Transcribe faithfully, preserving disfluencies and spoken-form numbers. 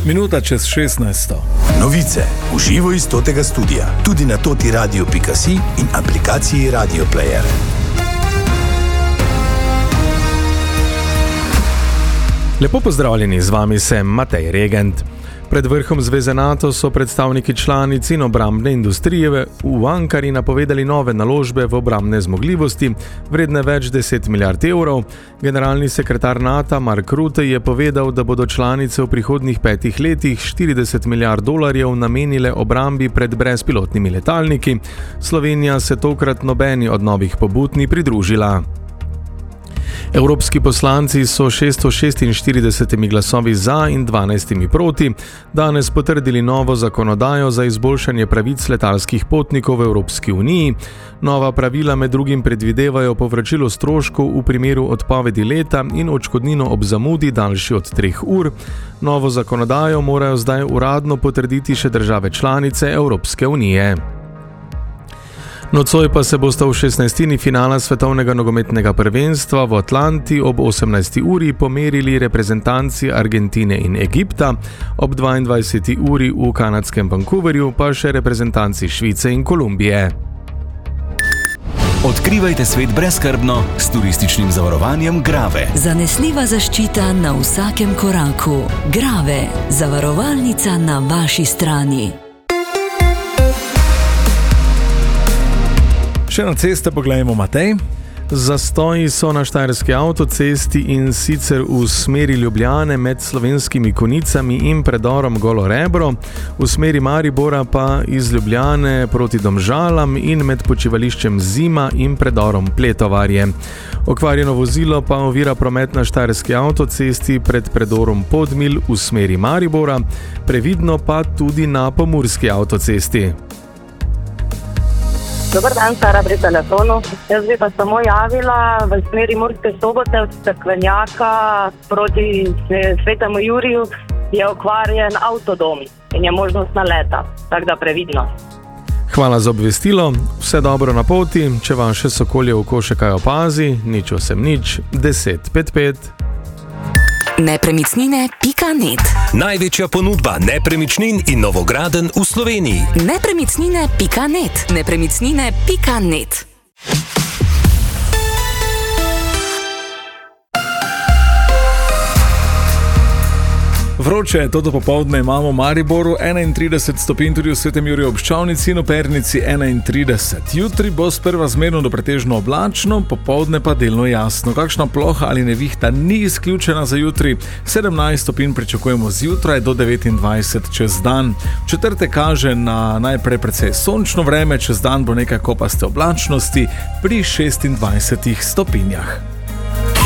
Minuta čez šestnajsto. Novice v živo iz totega studia, tudi na toti radio pika si in aplikaciji Radio Player. Lepo pozdravljeni, z vami sem Matej Regent. Pred vrhom Zveze NATO so predstavniki članic in obrambne industrije v Ankari napovedali nove naložbe v obrambne zmogljivosti, vredne več deset milijard evrov. Generalni sekretar NATO Mark Rutte je povedal, da bodo članice v prihodnjih petih letih štirideset milijard dolarjev namenile obrambi pred brezpilotnimi letalniki. Slovenija se tokrat nobeni od novih pobud ni pridružila. Evropski poslanci so šeststo šestinštiridesetimi glasovi za in dvanajstimi proti danes potrdili novo zakonodajo za izboljšanje pravic letalskih potnikov v Evropski uniji. Nova pravila med drugim predvidevajo povračilo stroškov v primeru odpovedi leta in odškodnino ob zamudi daljši od treh ur. Novo zakonodajo morajo zdaj uradno potrditi še države članice Evropske unije. Nocoj pa se bosta v šestnajstini finala svetovnega nogometnega prvenstva v Atlanti ob osemnajsti uri pomerili reprezentanci Argentine in Egipta, ob dvaindvajseti uri v kanadskem Vancouverju pa še reprezentanci Švice in Kolumbije. Odkrivajte svet brezskrbno s turističnim zavarovanjem Grave. Zanesljiva zaščita na vsakem koraku. Grave, zavarovalnica na vaši strani. Še na ceste pogledajmo, Matej. Zastoji so na štajerski avtocesti in sicer v smeri Ljubljane med Slovenskimi Konicami in predorom Golo Rebro, v smeri Maribora pa iz Ljubljane proti Domžalam in med počivališčem Zima in predorom Pletovarje. Okvarjeno vozilo pa ovira promet na štajerski avtocesti pred predorom Podmilj v smeri Maribora, previdno pa tudi na pomurski avtocesti. Dobar dan, Sara pri telefonu. Jaz bi pa samo javila v smeri Murske Sobote od Steklenjaka proti Svetemu Juriju je okvarjen avtodom in je možnost naleta, tako da previdno. Hvala za obvestilo, vse dobro na poti, če vaše sokolje oko še kaj opazi, nič osem nič, deset pet pet. Nepremičnine pika net. Največja ponudba nepremičnin in novogradenj v Sloveniji. Nepremičnine pika net. Nepremičnine pika net. Vroče je toto popoldne, imamo v Mariboru enaintrideset stopinj, tudi v Svetem Juriju ob Ščavnici in v Pernici enaintrideset. Jutri bo sprva zmerno do pretežno oblačno, popoldne pa delno jasno. Kakšna ploha ali nevihta ni izključena za jutri. sedemnajst stopinj pričakujemo zjutraj do devetindvajset čez dan. Četrtek kaže na najprej precej sončno vreme, čez dan bo nekaj kopaste oblačnosti pri šestindvajsetih stopinjah.